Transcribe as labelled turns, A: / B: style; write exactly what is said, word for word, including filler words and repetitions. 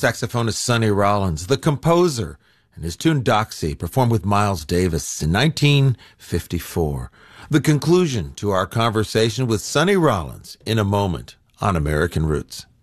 A: saxophonist Sonny Rollins, the composer, and his tune Doxy, performed with Miles Davis in nineteen fifty-four. The conclusion to our conversation with Sonny Rollins in a moment on American Roots.